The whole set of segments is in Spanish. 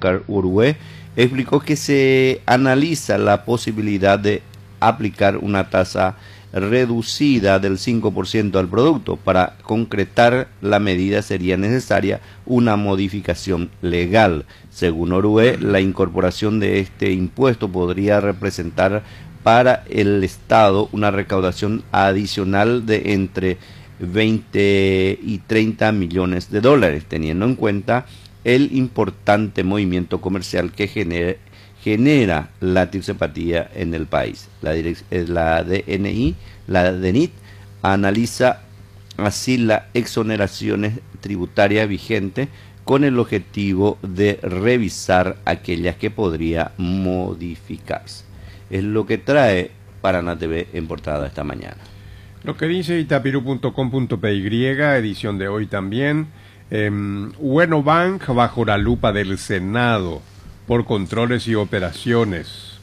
Oscar Urue, explicó que se analiza la posibilidad de aplicar una tasa reducida del 5% al producto. Para concretar la medida sería necesaria una modificación legal. Según Orue, la incorporación de este impuesto podría representar para el Estado una recaudación adicional de entre 20 y 30 millones de dólares, teniendo en cuenta el importante movimiento comercial que genera la tirosepatía en el país. La DENIT analiza así las exoneraciones tributarias vigentes con el objetivo de revisar aquellas que podría modificarse. Es lo que trae Paraná TV en portada esta mañana. Lo que dice itapiru.com.py, edición de hoy también. Bueno Bank bajo la lupa del Senado por controles y operaciones.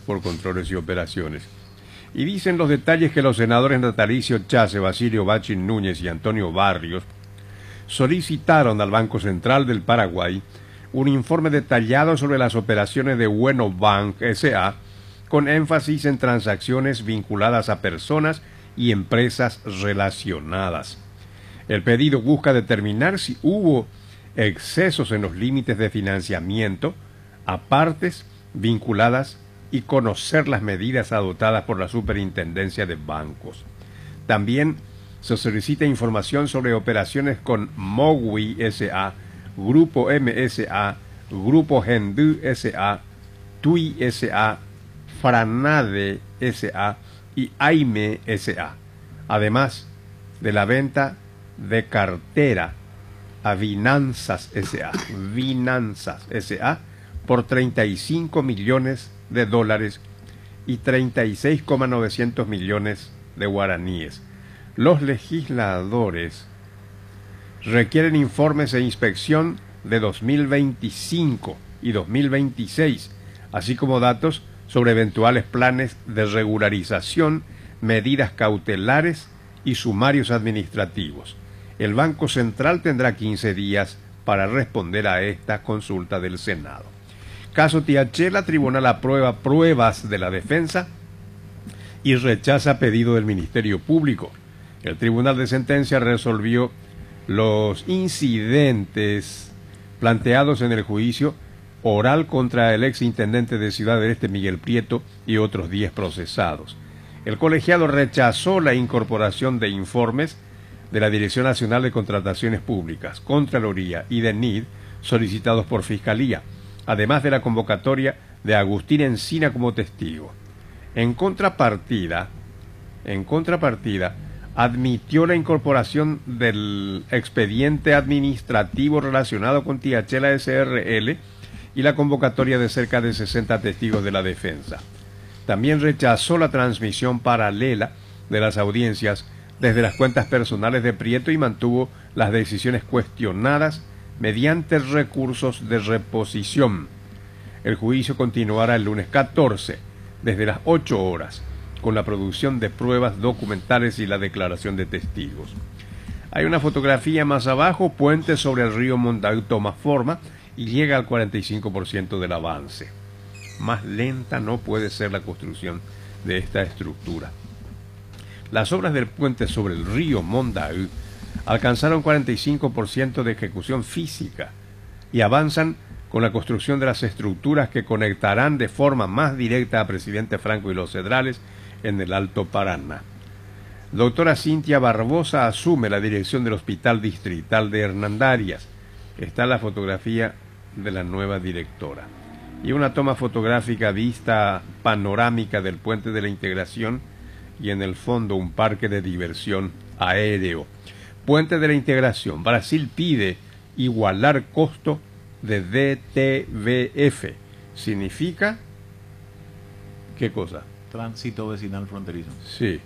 Y dicen los detalles que los senadores Natalicio Chase, Basilio Bachin Núñez y Antonio Barrios solicitaron al Banco Central del Paraguay un informe detallado sobre las operaciones de Bueno Bank S.A., con énfasis en transacciones vinculadas a personas y empresas relacionadas. El pedido busca determinar si hubo excesos en los límites de financiamiento a partes vinculadas y conocer las medidas adoptadas por la Superintendencia de Bancos. También se solicita información sobre operaciones con Mogui S.A., Grupo MSA, Grupo Gendú S.A., TUI S.A., Franade S.A. y AIME S.A., además de la venta de cartera a Vinanzas S.A., por 35 millones de dólares y 36,900 millones de guaraníes. Los legisladores requieren informes e inspección de 2025 y 2026, así como datos sobre eventuales planes de regularización, medidas cautelares y sumarios administrativos. El Banco Central tendrá 15 días para responder a esta consulta del Senado. Caso Tiachela, tribunal aprueba pruebas de la defensa y rechaza pedido del Ministerio Público. El Tribunal de Sentencia resolvió los incidentes planteados en el juicio oral contra el exintendente de Ciudad del Este, Miguel Prieto, y otros 10 procesados. El colegiado rechazó la incorporación de informes de la Dirección Nacional de Contrataciones Públicas, Contraloría y DENIT solicitados por Fiscalía, además de la convocatoria de Agustín Encina como testigo. En contrapartida, admitió la incorporación del expediente administrativo relacionado con Tiachela S.R.L. y la convocatoria de cerca de 60 testigos de la defensa. También rechazó la transmisión paralela de las audiencias desde las cuentas personales de Prieto y mantuvo las decisiones cuestionadas mediante recursos de reposición. El juicio continuará el lunes 14, desde las 8 horas, con la producción de pruebas documentales y la declaración de testigos. Hay una fotografía más abajo. Puente sobre el río Mondaú toma forma y llega al 45% del avance. Más lenta no puede ser la construcción de esta estructura. Las obras del puente sobre el río Mondaú alcanzaron 45% de ejecución física y avanzan con la construcción de las estructuras que conectarán de forma más directa a Presidente Franco y Los Cedrales en el Alto Paraná. Doctora Cintia Barbosa asume la dirección del Hospital Distrital de Hernandarias. Está la fotografía de la nueva directora. Y una toma fotográfica vista panorámica del Puente de la Integración y en el fondo un parque de diversión aéreo. Puente de la Integración. Brasil pide igualar costo de DTVF. ¿Significa qué cosa? Tránsito vecinal fronterizo. Sí.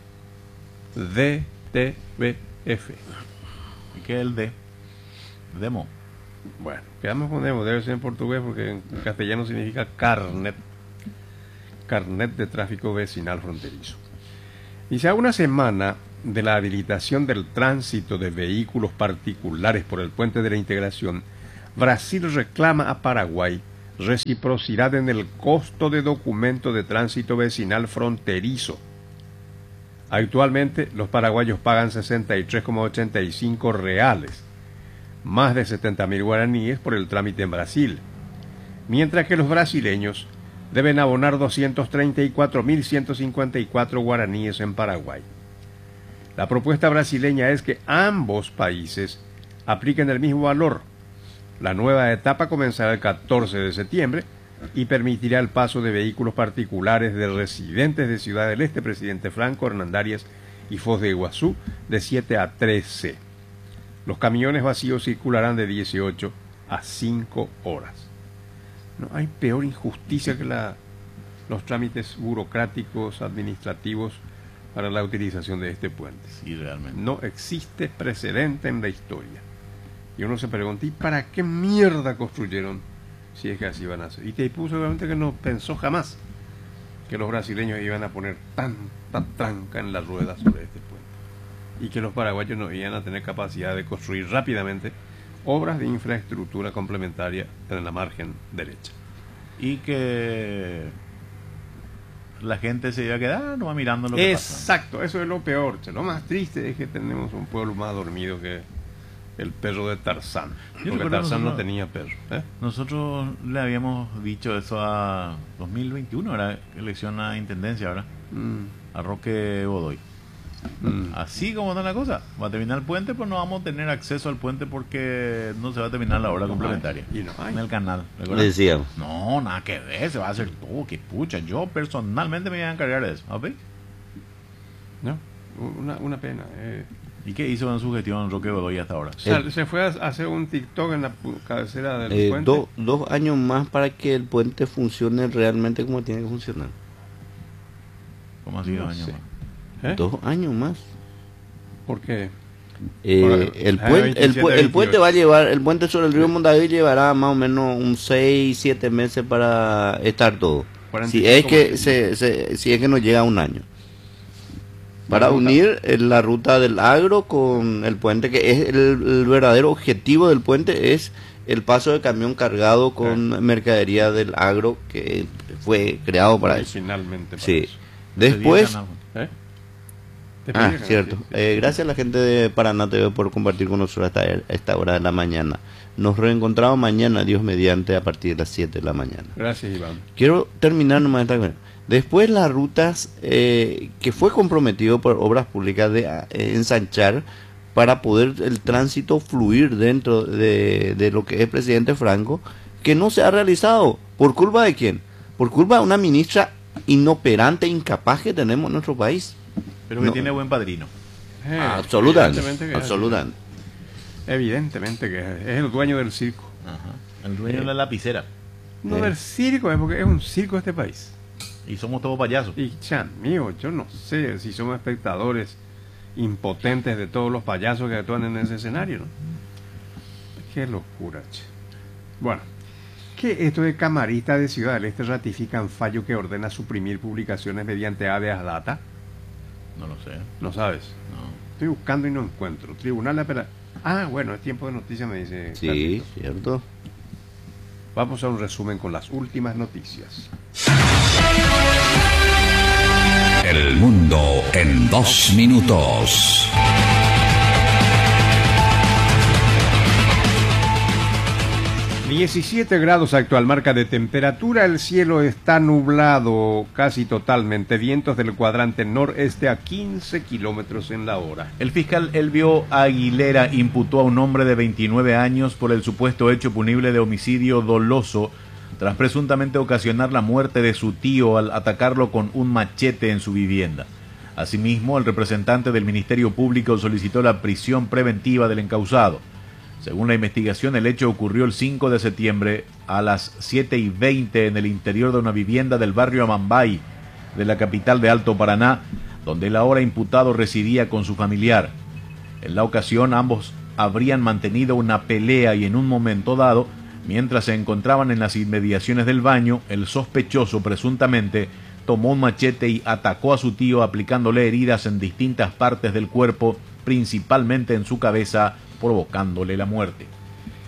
DTVF. ¿Y qué es el D? Demo. Bueno, quedamos con demo. Debe ser en portugués porque en castellano significa carnet. Carnet de tráfico vecinal fronterizo. Dice, a una semana de la habilitación del tránsito de vehículos particulares por el Puente de la Integración, Brasil reclama a Paraguay reciprocidad en el costo de documento de tránsito vecinal fronterizo. Actualmente los paraguayos pagan 63,85 reales, más de 70.000 guaraníes por el trámite en Brasil, mientras que los brasileños deben abonar 234.154 guaraníes en Paraguay. La propuesta brasileña es que ambos países apliquen el mismo valor. La nueva etapa comenzará el 14 de septiembre y permitirá el paso de vehículos particulares de residentes de Ciudad del Este, Presidente Franco, Hernandarias y Foz de Iguazú de 7 a 13. Los camiones vacíos circularán de 18 a 5 horas. No hay peor injusticia que los trámites burocráticos, administrativos para la utilización de este puente. Sí, realmente. No existe precedente en la historia. Y uno se pregunta, ¿y para qué mierda construyeron si es que así van a hacer? Y Itaipú seguramente que no pensó jamás que los brasileños iban a poner tanta tranca en las ruedas sobre este puente. Y que los paraguayos no iban a tener capacidad de construir rápidamente obras de infraestructura complementaria en la margen derecha. Y que la gente se iba a quedar nomás mirando lo que pasa. Exacto, eso es lo peor. Lo más triste es que tenemos un pueblo más dormido que el perro de Tarzán. Porque Tarzán no tenía perro. Nosotros le habíamos dicho eso a 2021, era elección a intendencia, ¿verdad? A Roque Godoy. Así como está la cosa, va a terminar el puente, pues no vamos a tener acceso al puente porque no se va a terminar la obra complementaria. Y no hay. En el canal, Le decíamos. no, nada que ver, se va a hacer todo, que pucha, yo personalmente me voy a encargar de eso. ¿Ok? No, una pena. ¿Y qué hizo en su gestión Roque Godoy hasta ahora? Se fue a hacer un TikTok en la cabecera del puente. 2 años más para que el puente funcione realmente como tiene que funcionar. ¿Cómo ha sido No años sé. más? 2 años más. ¿Por qué? El puente va a llevar, el puente sobre el río Mondavi llevará más o menos un 6-7 meses para estar todo. Si es que si es que nos llega a un año. Para unir la ruta del agro con el puente, que es el verdadero objetivo del puente, es el paso de camión cargado con mercadería del agro, que fue creado para eso. Finalmente. Sí. Después... Sí. Cierto. Gracias a la gente de Paraná TV por compartir con nosotros hasta esta hora de la mañana. Nos reencontramos mañana, Dios mediante, a partir de las 7 de la mañana. Gracias, Iván. Quiero terminar nomás esta cosa. Después las rutas que fue comprometido por Obras Públicas de ensanchar para poder el tránsito fluir dentro de lo que es Presidente Franco, que no se ha realizado. ¿Por culpa de quién? Por culpa de una ministra inoperante, incapaz que tenemos en nuestro país. Pero que tiene buen padrino. Absolutamente. Evidentemente que es el dueño del circo. Ajá. El dueño de la lapicera. No del circo, es porque es un circo este país. Y somos todos payasos. Y ya, mío, yo no sé si somos espectadores impotentes de todos los payasos que actúan en ese escenario, ¿no? Qué locura, che. Bueno, ¿qué esto de camaristas de Ciudad del Este ratifican fallo que ordena suprimir publicaciones mediante habeas data? No lo sé. ¿No sabes? No. Estoy buscando y no encuentro. Tribunal de Apelación. Ah, bueno, es tiempo de noticias, me dice. Sí, Carlitos. cierto. Vamos a un resumen con las últimas noticias. El mundo en 2 minutos. 17 grados actual marca de temperatura, el cielo está nublado casi totalmente, vientos del cuadrante noreste a 15 kilómetros en la hora. El fiscal Elvio Aguilera imputó a un hombre de 29 años por el supuesto hecho punible de homicidio doloso tras presuntamente ocasionar la muerte de su tío al atacarlo con un machete en su vivienda. Asimismo, el representante del Ministerio Público solicitó la prisión preventiva del encausado. Según la investigación, el hecho ocurrió el 5 de septiembre a las 7:20 en el interior de una vivienda del barrio Amambay, de la capital de Alto Paraná, donde el ahora imputado residía con su familiar. En la ocasión, ambos habrían mantenido una pelea y en un momento dado, mientras se encontraban en las inmediaciones del baño, el sospechoso presuntamente tomó un machete y atacó a su tío aplicándole heridas en distintas partes del cuerpo, principalmente en su cabeza, provocándole la muerte.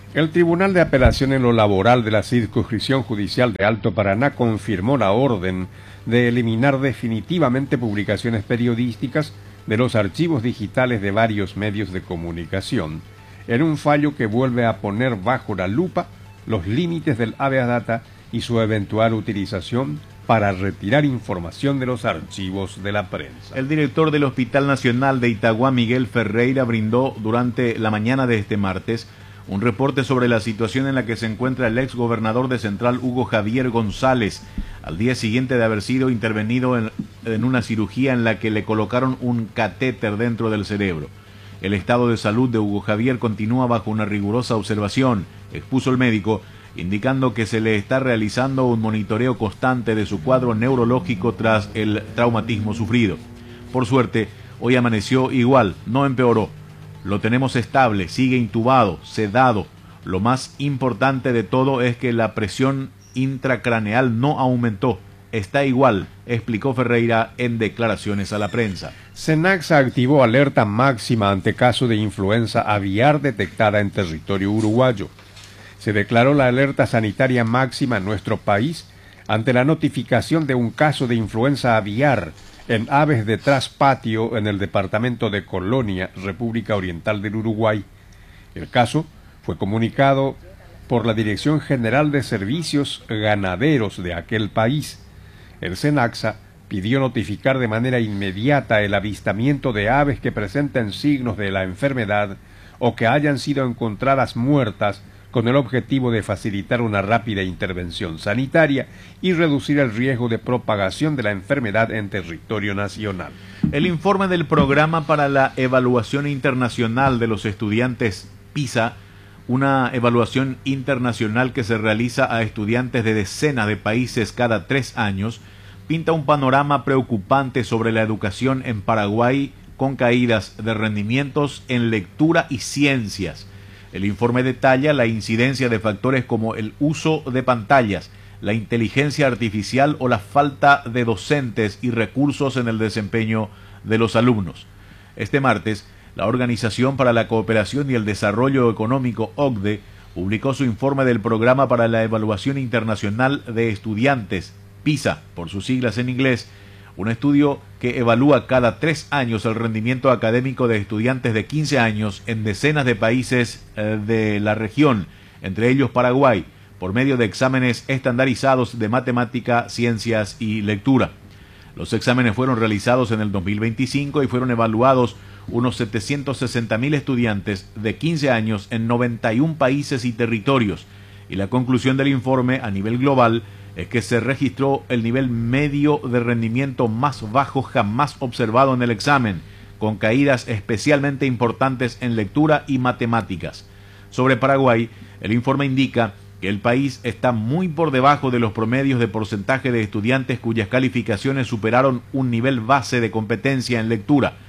El Tribunal de Apelación en lo Laboral de la Circunscripción Judicial de Alto Paraná confirmó la orden de eliminar definitivamente publicaciones periodísticas de los archivos digitales de varios medios de comunicación, en un fallo que vuelve a poner bajo la lupa los límites del habeas data y su eventual utilización para retirar información de los archivos de la prensa. El director del Hospital Nacional de Itagua, Miguel Ferreira, brindó durante la mañana de este martes un reporte sobre la situación en la que se encuentra el ex gobernador de Central, Hugo Javier González, al día siguiente de haber sido intervenido en una cirugía en la que le colocaron un catéter dentro del cerebro. El estado de salud de Hugo Javier continúa bajo una rigurosa observación, expuso el médico, indicando que se le está realizando un monitoreo constante de su cuadro neurológico tras el traumatismo sufrido. Por suerte, hoy amaneció igual, no empeoró. Lo tenemos estable, sigue intubado, sedado. Lo más importante de todo es que la presión intracraneal no aumentó. Está igual, explicó Ferreira en declaraciones a la prensa. Cenaxa activó alerta máxima ante caso de influenza aviar detectada en territorio uruguayo. Se declaró la alerta sanitaria máxima en nuestro país ante la notificación de un caso de influenza aviar en aves de traspatio en el departamento de Colonia, República Oriental del Uruguay. El caso fue comunicado por la Dirección General de Servicios Ganaderos de aquel país. El Cenaxa pidió notificar de manera inmediata el avistamiento de aves que presenten signos de la enfermedad o que hayan sido encontradas muertas, con el objetivo de facilitar una rápida intervención sanitaria y reducir el riesgo de propagación de la enfermedad en territorio nacional. El informe del Programa para la Evaluación Internacional de los Estudiantes PISA, una evaluación internacional que se realiza a estudiantes de decenas de países cada 3 años, pinta un panorama preocupante sobre la educación en Paraguay, con caídas de rendimientos en lectura y ciencias. El informe detalla la incidencia de factores como el uso de pantallas, la inteligencia artificial o la falta de docentes y recursos en el desempeño de los alumnos. Este martes, la Organización para la Cooperación y el Desarrollo Económico, OCDE, publicó su informe del Programa para la Evaluación Internacional de Estudiantes, PISA, por sus siglas en inglés, un estudio que evalúa cada 3 años el rendimiento académico de estudiantes de 15 años en decenas de países de la región, entre ellos Paraguay, por medio de exámenes estandarizados de matemática, ciencias y lectura. Los exámenes fueron realizados en el 2025 y fueron evaluados unos 760.000 estudiantes de 15 años en 91 países y territorios. Y la conclusión del informe a nivel global es que se registró el nivel medio de rendimiento más bajo jamás observado en el examen, con caídas especialmente importantes en lectura y matemáticas. Sobre Paraguay, el informe indica que el país está muy por debajo de los promedios de porcentaje de estudiantes cuyas calificaciones superaron un nivel base de competencia en lectura,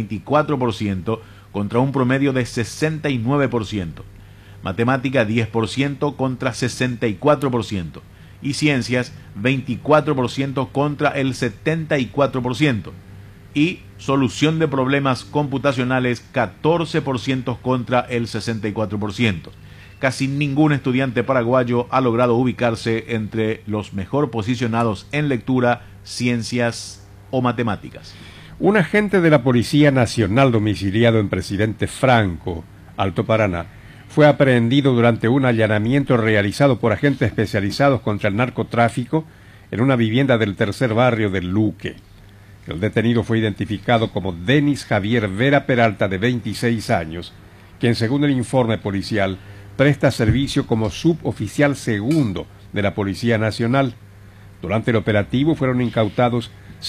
24%, contra un promedio de 69%. Matemática, 10% contra 64%. Y ciencias, 24% contra el 74%. Y solución de problemas computacionales, 14% contra el 64%. Casi ningún estudiante paraguayo ha logrado ubicarse entre los mejor posicionados en lectura, ciencias o matemáticas. Un agente de la Policía Nacional domiciliado en Presidente Franco, Alto Paraná, fue aprehendido durante un allanamiento realizado por agentes especializados contra el narcotráfico en una vivienda del tercer barrio del Luque. El detenido fue identificado como Denis Javier Vera Peralta, de 26 años, quien, según el informe policial, presta servicio como suboficial segundo de la Policía Nacional. Durante el operativo fueron incautados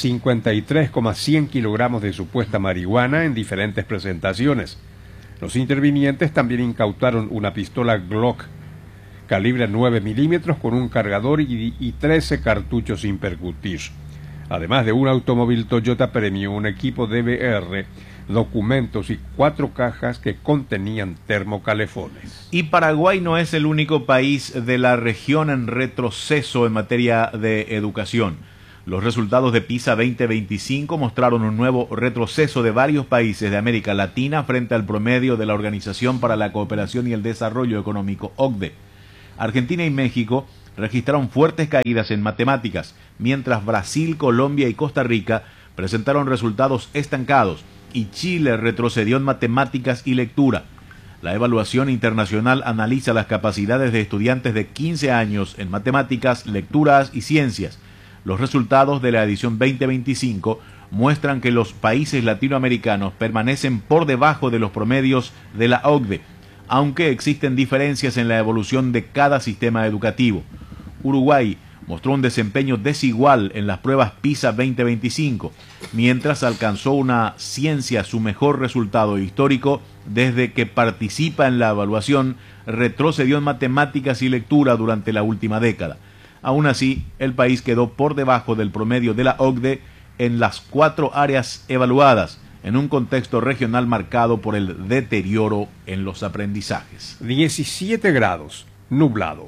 53,100 kilogramos de supuesta marihuana en diferentes presentaciones. Los intervinientes también incautaron una pistola Glock calibre 9 milímetros con un cargador y 13 cartuchos sin percutir. Además de un automóvil Toyota Premio, un equipo DVR, documentos y 4 cajas que contenían termocalefones. Y Paraguay no es el único país de la región en retroceso en materia de educación. Los resultados de PISA 2025 mostraron un nuevo retroceso de varios países de América Latina frente al promedio de la Organización para la Cooperación y el Desarrollo Económico, OCDE. Argentina y México registraron fuertes caídas en matemáticas, mientras Brasil, Colombia y Costa Rica presentaron resultados estancados y Chile retrocedió en matemáticas y lectura. La evaluación internacional analiza las capacidades de estudiantes de 15 años en matemáticas, lecturas y ciencias. Los resultados de la edición 2025 muestran que los países latinoamericanos permanecen por debajo de los promedios de la OCDE, aunque existen diferencias en la evolución de cada sistema educativo. Uruguay mostró un desempeño desigual en las pruebas PISA 2025, mientras alcanzó una ciencia su mejor resultado histórico desde que participa en la evaluación, retrocedió en matemáticas y lectura durante la última década. Aún así, el país quedó por debajo del promedio de la OCDE en las 4 áreas evaluadas, en un contexto regional marcado por el deterioro en los aprendizajes. 17 grados, nublado.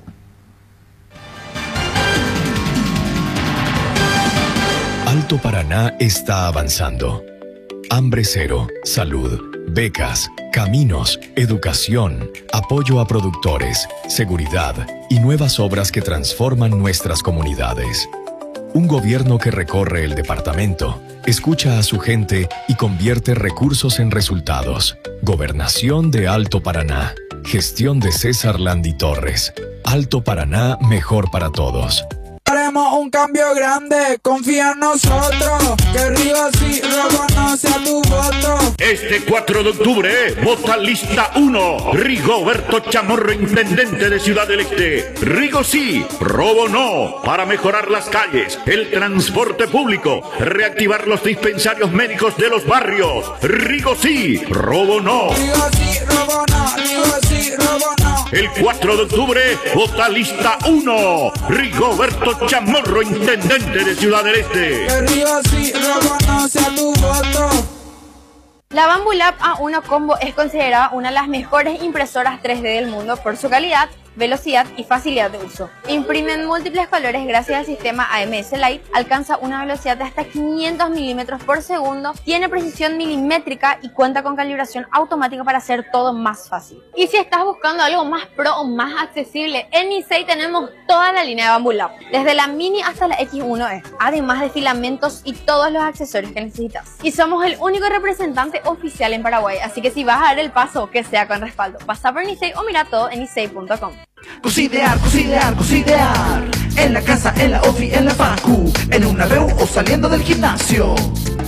Alto Paraná está avanzando. Hambre cero, salud, becas, caminos, educación, apoyo a productores, seguridad y nuevas obras que transforman nuestras comunidades. Un gobierno que recorre el departamento, escucha a su gente y convierte recursos en resultados. Gobernación de Alto Paraná. Gestión de César Landi Torres. Alto Paraná, mejor para todos. Haremos un cambio grande, confía en nosotros, que Rigo sí, Robo no sea tu voto. Este 4 de octubre, vota lista 1, Rigoberto Chamorro, intendente de Ciudad del Este. Rigo sí, Robo no, para mejorar las calles, el transporte público, reactivar los dispensarios médicos de los barrios. Rigo sí, Robo no. Rigo sí, Robo no, Rigo sí, Robo no. El 4 de octubre, vota lista 1, Rigoberto Chamorro, intendente de Ciudad del Este. Que Rigo sí, Robo no sea tu voto. La Bambu Lab A1 Combo es considerada una de las mejores impresoras 3D del mundo por su calidad, velocidad y facilidad de uso. Imprime en múltiples colores gracias al sistema AMS Light, alcanza una velocidad de hasta 500 milímetros por segundo, tiene precisión milimétrica y cuenta con calibración automática para hacer todo más fácil. Y si estás buscando algo más pro o más accesible, en Nisei tenemos toda la línea de Bambu Lab, desde la Mini hasta la X1E, además de filamentos y todos los accesorios que necesitas. Y somos el único representante oficial en Paraguay, así que si vas a dar el paso, que sea con respaldo. Pasa por Nisei o mira todo en nisei.com. Cocidear, cocidear, cocidear. En la casa, en la ofi, en la facu, en una reu o saliendo del gimnasio.